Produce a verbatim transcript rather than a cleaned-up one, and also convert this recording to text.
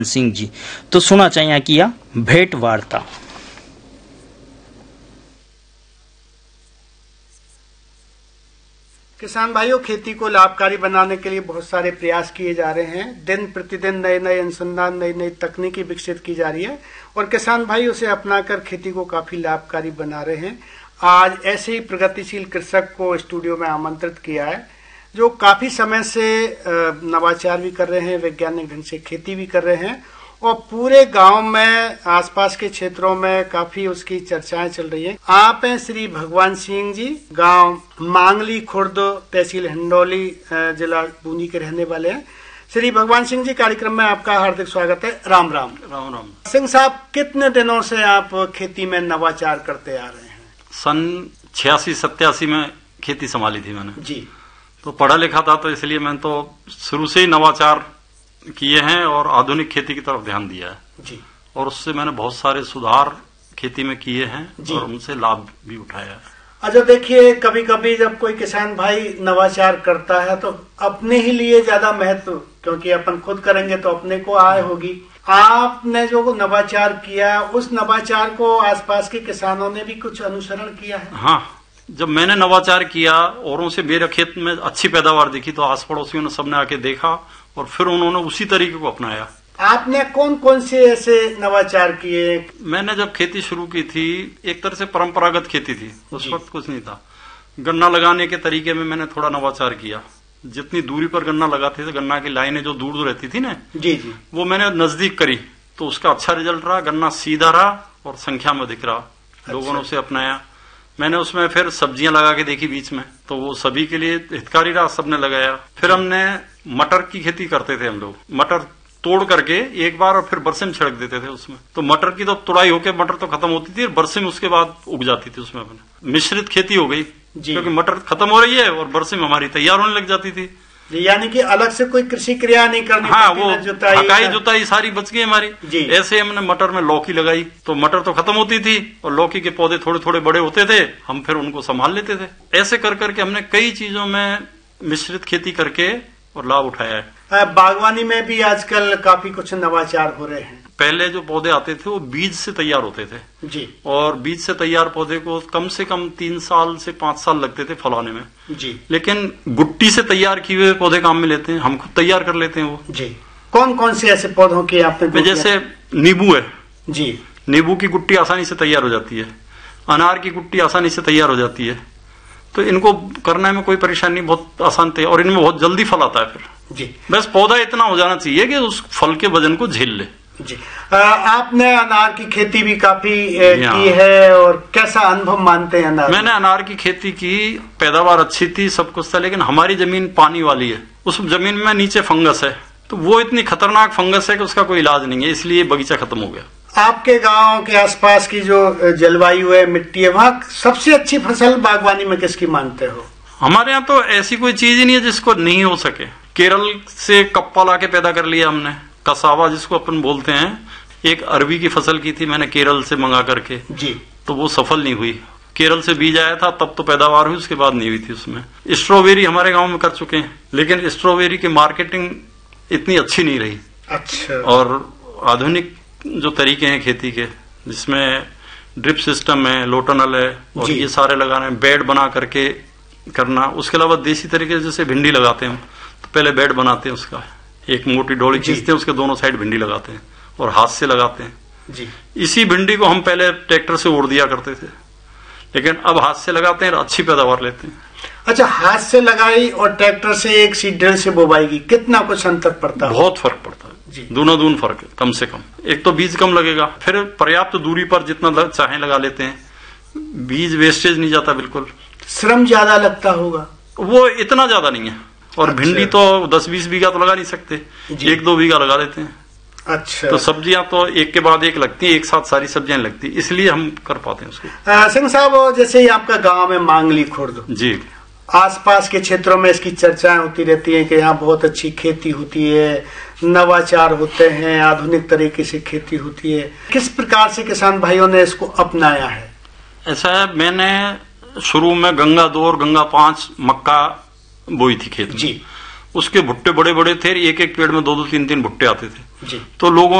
सिंह जी तो सुना चाहिए कि यह भेंट वार्ता। किसान भाइयों, खेती को लाभकारी बनाने के लिए बहुत सारे प्रयास किए जा रहे हैं। दिन प्रतिदिन नए नए अनुसंधान, नई नई तकनीकी विकसित की जा रही है और किसान भाई उसे अपनाकर खेती को काफी लाभकारी बना रहे हैं। आज ऐसे ही प्रगतिशील कृषक को स्टूडियो में आमंत्रित किया है जो काफी समय से नवाचार भी कर रहे हैं, वैज्ञानिक ढंग से खेती भी कर रहे हैं और पूरे गांव में, आसपास के क्षेत्रों में काफी उसकी चर्चाएं चल रही हैं। आप हैं श्री भगवान सिंह जी, गांव मांगली खुर्द, तहसील हिंडौली, जिला बूंदी के रहने वाले हैं। श्री भगवान सिंह जी, कार्यक्रम में आपका हार्दिक स्वागत है। राम राम। राम राम। सिंह साहब, कितने दिनों से आप खेती में नवाचार करते आ रहे हैं? सन छियासी सत्यासी में खेती संभाली थी मैंने जी। तो पढ़ा लिखा था, तो इसलिए मैंने तो शुरू से ही नवाचार किए हैं और आधुनिक खेती की तरफ ध्यान दिया है जी। और उससे मैंने बहुत सारे सुधार खेती में किए हैं जी। और उनसे लाभ भी उठाया है। अच्छा, देखिए, कभी कभी जब कोई किसान भाई नवाचार करता है तो अपने ही लिए ज्यादा महत्व, क्योंकि अपन खुद करेंगे तो अपने को आय होगी। आपने जो नवाचार किया, उस नवाचार को आसपास के किसानों ने भी कुछ अनुसरण किया है? हाँ, जब मैंने नवाचार किया, औरों से मेरे खेत में अच्छी पैदावार दिखी तो आस पड़ोसियों ने सबने आके देखा और फिर उन्होंने उसी तरीके को अपनाया। आपने कौन कौन से ऐसे नवाचार किए? मैंने जब खेती शुरू की थी, एक तरह से परंपरागत खेती थी, उस वक्त कुछ नहीं था। गन्ना लगाने के तरीके में मैंने थोड़ा नवाचार किया। जितनी दूरी पर गन्ना लगाते थे, गन्ना की लाइनें जो दूर दूर रहती थी ना, जी जी, वो मैंने नजदीक करी तो उसका अच्छा रिजल्ट रहा। गन्ना सीधा रहा और संख्या में दिख रहा। अच्छा। लोगों ने उसे अपनाया। मैंने उसमें फिर सब्जियां लगा के देखी बीच में, तो वो सभी के लिए हितकारी रहा, सबने लगाया। फिर हमने मटर की खेती करते थे हम लोग। मटर तोड़ करके एक बार और फिर बरसे में छिड़क देते थे उसमें। तो मटर की तो तुड़ाई होकर मटर तो खत्म होती थी और बरसे में उसके बाद उग जाती थी उसमें। अपने मिश्रित खेती हो गई क्योंकि मटर खत्म हो रही है और बरसे में हमारी तैयार होने लग जाती थी। यानी कि अलग से कोई कृषि क्रिया नहीं करनी। हाँ, वो हकाई जुताई सारी बच गई हमारी जी। ऐसे हमने मटर में लौकी लगाई तो मटर तो खत्म होती थी और लौकी के पौधे थोड़े थोड़े बड़े होते थे, हम फिर उनको संभाल लेते थे। ऐसे कर करके हमने कई चीजों में मिश्रित खेती करके और लाभ उठाया है। बागवानी में भी आजकल काफी कुछ नवाचार हो रहे हैं। पहले जो पौधे आते थे वो बीज से तैयार होते थे जी, और बीज से तैयार पौधे को कम से कम तीन साल से पांच साल लगते थे फलाने में जी। लेकिन गुट्टी से तैयार किए हुए पौधे काम में लेते हैं, हम खुद तैयार कर लेते हैं वो जी। कौन कौन से ऐसे पौधों की आपने? जैसे नींबू है जी, नींबू की गुट्टी आसानी से तैयार हो जाती है। अनार की गुट्टी आसानी से तैयार हो जाती है। तो इनको करने में कोई परेशानी, बहुत आसान थे और इनमें बहुत जल्दी फल आता है फिर जी। बस पौधा इतना हो जाना चाहिए कि उस फल के वजन को झेल ले जी। आ, आपने अनार की खेती भी काफी की है और कैसा अनुभव मानते हैं अनार? मैंने अनार की खेती की, पैदावार अच्छी थी, सब कुछ था, लेकिन हमारी जमीन पानी वाली है। उस जमीन में नीचे फंगस है, तो वो इतनी खतरनाक फंगस है कि उसका कोई इलाज नहीं है, इसलिए बगीचा खत्म हो गया। आपके गांव के आसपास की जो जलवायु है, मिट्टी है, वहाँ सबसे अच्छी फसल बागवानी में किसकी मानते हो? हमारे यहाँ तो ऐसी कोई चीज ही नहीं है जिसको नहीं हो सके। केरल से कप्पा ला के पैदा कर लिया हमने, कसावा जिसको अपन बोलते हैं। एक अरबी की फसल की थी मैंने केरल से मंगा करके जी, तो वो सफल नहीं हुई। केरल से बीज आया था तब तो पैदावार हुई, उसके बाद नहीं हुई थी उसमें। स्ट्रॉबेरी हमारे गांव में कर चुके हैं, लेकिन स्ट्रॉबेरी की मार्केटिंग इतनी अच्छी नहीं रही। अच्छा। और आधुनिक जो तरीके हैं खेती के, जिसमें ड्रिप सिस्टम है, लोटनल है और ये सारे लगाने, बेड बना करके करना। उसके अलावा देसी तरीके से जैसे भिंडी लगाते हैं, तो पहले बेड बनाते हैं, उसका एक मोटी डोरी खींचते हैं, उसके दोनों साइड भिंडी लगाते हैं और हाथ से लगाते हैं जी। इसी भिंडी को हम पहले ट्रैक्टर से ओढ़ दिया करते थे, लेकिन अब हाथ से लगाते हैं और अच्छी पैदावार लेते हैं। अच्छा, हाथ से लगाई और ट्रैक्टर से एक सीडर से बोवाई, कितना कुछ अंतर पड़ता है? बहुत फर्क पड़ता है जी, दूना दून फर्क है कम से कम। एक तो बीज कम लगेगा, फिर पर्याप्त दूरी पर जितना चाहे लगा लेते हैं, बीज वेस्टेज नहीं जाता बिल्कुल। श्रम ज्यादा लगता होगा? वो इतना ज्यादा नहीं है। और अच्छा। भिंडी तो दस बीस बीघा तो लगा नहीं सकते, एक दो बीघा लगा देते हैं। अच्छा। तो सब्जियां तो एक के बाद एक लगती हैं, एक साथ सारी सब्जियां लगती हैं, इसलिए हम कर पाते हैं उसको। सिंह साहब, जैसे ही आपका गांव है मांगली खुर्द जी, आसपास के क्षेत्रों में इसकी चर्चाएं होती रहती हैं कि यहाँ बहुत अच्छी खेती होती है, नवाचार होते हैं, आधुनिक तरीके से खेती होती है। किस प्रकार से किसान भाइयों ने इसको अपनाया है? ऐसा है, मैंने शुरू में गंगा दो और गंगा पांच मक्का बोई थी खेत में जी। उसके भुट्टे बड़े बड़े थे, एक एक पेड़ में दो दो तीन तीन भुट्टे आते थे। जी। तो लोगों